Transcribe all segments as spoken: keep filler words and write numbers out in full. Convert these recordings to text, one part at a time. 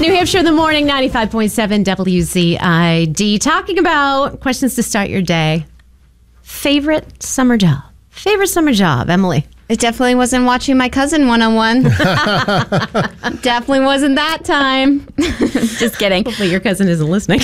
New Hampshire in the morning, ninety-five point seven W Z I D. Talking about questions to start your day. Favorite summer job? Favorite summer job, Emily? It definitely wasn't watching my cousin one-on-one. Definitely wasn't that time. Just kidding. Hopefully your cousin isn't listening.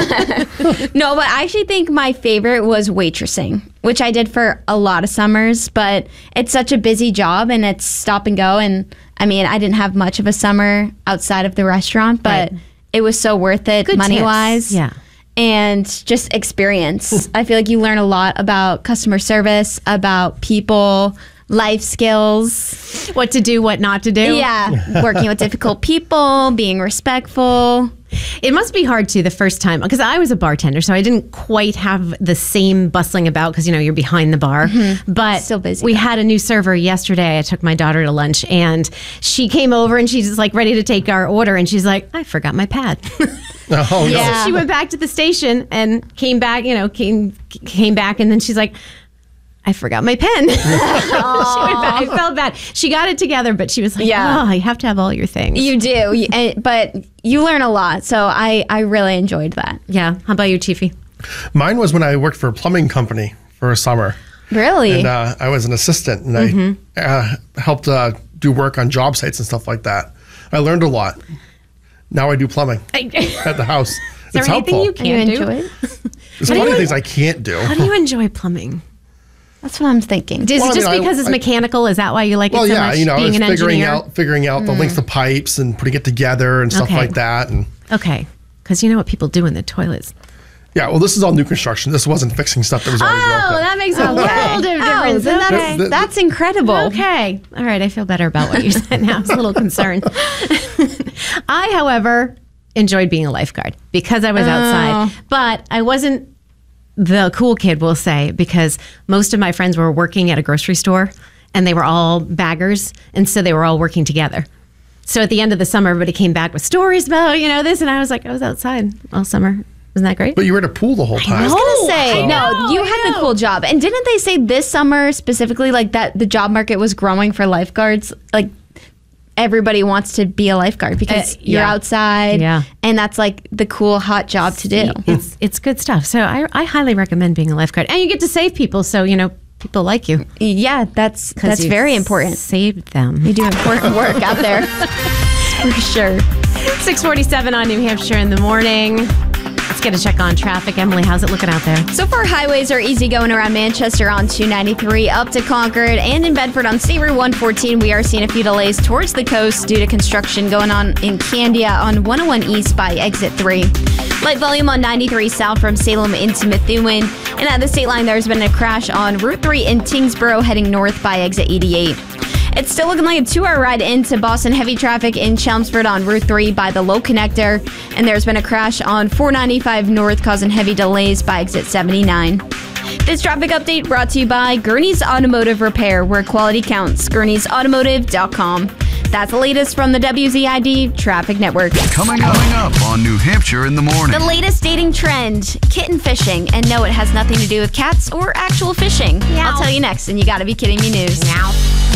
No, but I actually think my favorite was waitressing, which I did for a lot of summers, but it's such a busy job and it's stop and go. And I mean, I didn't have much of a summer outside of the restaurant, but right. It was so worth it Good money-wise. tips. Yeah. And just experience. I feel like you learn a lot about customer service, about people, life skills. What to do, what not to do. Yeah. Working with difficult people, being respectful. It must be hard, too, the first time, because I was a bartender, so I didn't quite have the same bustling about, because, you know, you're behind the bar. Mm-hmm. But still busy. We had a new server yesterday. I took my daughter to lunch, and she came over, and she's, like, ready to take our order, and she's like, I forgot my pad. Oh, yeah. no. So she went back to the station and came back, you know, came came back, and then she's like, I forgot my pen. She went back. I felt bad. She got it together, but she was like, yeah. oh, you have to have all your things. You do, you, and, but you learn a lot, so I, I really enjoyed that. Yeah. How about you, Chiefy? Mine was when I worked for a plumbing company for a summer. Really? And uh, I was an assistant, and mm-hmm. I uh, helped uh, do work on job sites and stuff like that. I learned a lot. Now I do plumbing at the house. Is there it's anything helpful. you can't you do? enjoy it? There's plenty of things I can't do. How do you enjoy plumbing? That's what I'm thinking. Is well, it just I mean, because I, it's I, mechanical? Is that why you like well, it so yeah, much? you know, being it's an figuring engineer? out figuring out mm. the length of pipes and putting it together and stuff okay. like that. And okay, because you know what people do in the toilets. Yeah, well, this is all new construction. This wasn't fixing stuff that was already oh, broken. Oh, that makes a okay. world of difference. Oh, then that's, okay. the, the, that's incredible. Okay. All right, I feel better about what you said now. I was a little concerned. I, however, enjoyed being a lifeguard because I was oh. outside. But I wasn't the cool kid, we'll say, because most of my friends were working at a grocery store and they were all baggers. And so they were all working together. So at the end of the summer, everybody came back with stories about, you know, this. And I was like, I was outside all summer. Isn't that great? But you were at a pool the whole time. I was going to say, I no, know, you I had know. the cool job. And didn't they say this summer specifically, like that the job market was growing for lifeguards? Like everybody wants to be a lifeguard because Uh, you're yeah. outside. Yeah. And that's like the cool, hot job to do. It's it's good stuff. So I, I highly recommend being a lifeguard. And you get to save people. So, you know, people like you. Yeah, that's that's you've very important. Saved them. You do important work out there. For sure. six forty-seven on New Hampshire in the morning. Let's get a check on traffic. Emily, how's it looking out there? So far, highways are easy going around Manchester on two ninety-three up to Concord, and in Bedford on State Route one fourteen. We are seeing a few delays towards the coast due to construction going on in Candia on one oh one East by exit three. Light volume on ninety-three south from Salem into Methuen. And at the state line, there's been a crash on Route three in Tingsboro heading north by exit eighty-eight. It's still looking like a two-hour ride into Boston. Heavy traffic in Chelmsford on Route three by the Low Connector. And there's been a crash on four ninety-five north causing heavy delays by exit seventy-nine. This traffic update brought to you by Gurney's Automotive Repair, where quality counts. Gurney's Automotive dot com. That's the latest from the W Z I D Traffic Network. Coming, coming up on New Hampshire in the morning. The latest dating trend, kitten fishing. And no, it has nothing to do with cats or actual fishing. Meow. I'll tell you next, and you gotta be kidding me news. Meow.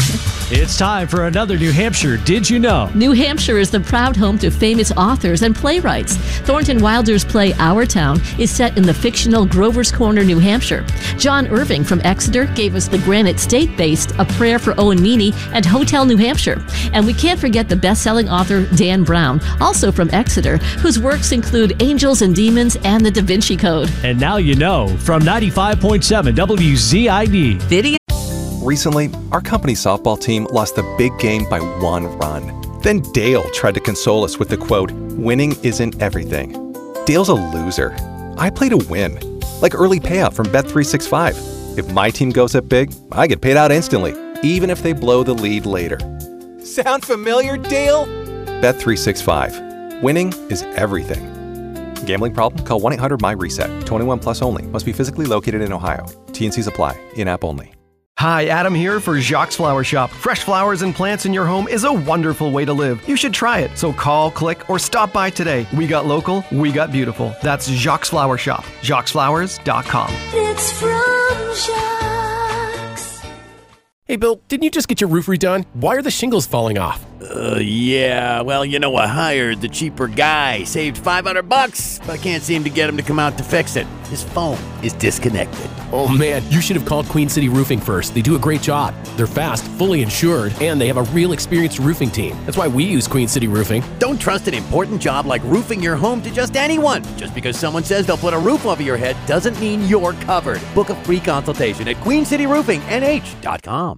It's time for another New Hampshire Did You Know? New Hampshire is the proud home to famous authors and playwrights. Thornton Wilder's play Our Town is set in the fictional Grover's Corner, New Hampshire. John Irving from Exeter gave us the Granite State-based A Prayer for Owen Meany and Hotel New Hampshire. And we can't forget the best-selling author Dan Brown, also from Exeter, whose works include Angels and Demons and The Da Vinci Code. And now you know from ninety-five point seven W Z I D. Video. Recently, our company softball team lost the big game by one run. Then Dale tried to console us with the quote, "Winning isn't everything." Dale's a loser. I play to win. Like early payout from Bet three sixty-five. If my team goes up big, I get paid out instantly, even if they blow the lead later. Sound familiar, Dale? Bet three sixty-five. Winning is everything. Gambling problem? Call one eight hundred M Y reset. twenty-one plus only. Must be physically located in Ohio. T N Cs apply. In-app only. Hi, Adam here for Jacques Flower Shop. Fresh flowers and plants in your home is a wonderful way to live. You should try it. So call, click, or stop by today. We got local, we got beautiful. That's Jacques Flower Shop. Jacques Flowers dot com. It's from Jacques. Hey, Bill, didn't you just get your roof redone? Why are the shingles falling off? Uh, yeah. Well, you know, I hired the cheaper guy. Saved five hundred bucks, but I can't seem to get him to come out to fix it. His phone is disconnected. Oh, man, you should have called Queen City Roofing first. They do a great job. They're fast, fully insured, and they have a real experienced roofing team. That's why we use Queen City Roofing. Don't trust an important job like roofing your home to just anyone. Just because someone says they'll put a roof over your head doesn't mean you're covered. Book a free consultation at queen city roofing n h dot com.